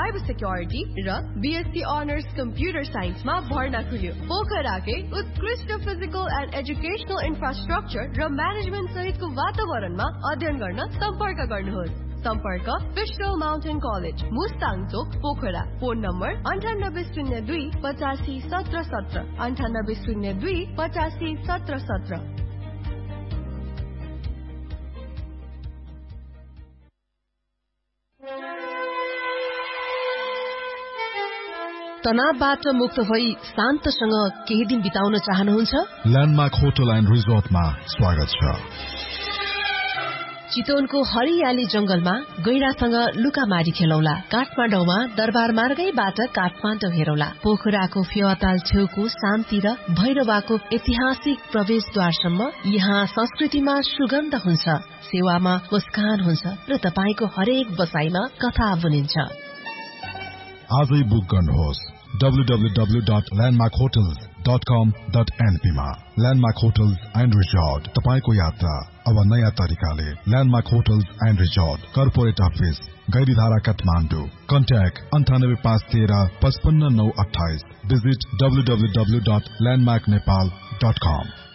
Cyber security र BSc honours computer साइन्समा भर्ना खुल्यो। पोखराकै उत्कृष्ट फिजिकल एन्ड एजुकेशनल इन्फ्रास्ट्रक्चर र म्यानेजमेन्ट सहितको वातावरणमा अध्ययन गर्न सम्पर्क गर्नुहोस्। सम्पर्क विशाल माउन्टेन कलेज, मुस्ताङ चोक, पोखरा। Phone number 9802 85 17 17 9802 85 17 17। तनावबाट मुक्त भई शान्तसँग केही दिन बिताउन चाहनुहुन्छ? ल्यान्डमार्क होटल एन्ड रिजोर्टमा स्वागत छ। चितवनको हरियाली जंगलमा गैंडासँग लुकामारी खेलौला। काठमाडौँमा दरबार मार्गैबाट काठमाडौँ हेरौला। पोखराको फेवाताल छेउको शान्ति र भैरवाको ऐतिहासिक प्रवेशद्वारसम्म यहाँ संस्कृतिमा सुगन्ध हुन्छ, सेवामा मुस्कान हुन्छ र तपाईको हरेक बसाइमा कथा बुनिन्छ। आजै बुक गर्नुहोस् www.landmarkhotels.com.np मा। ल्यान्डमार्क होटल्स एन्ड रिजोर्ट, तपाईको यात्रा अब नयाँ तरिकाले। Landmark hotels and resort, corporate office, Gairidhara, Kathmandu. Contact 98513 55928। Visit www.landmarknepal.com।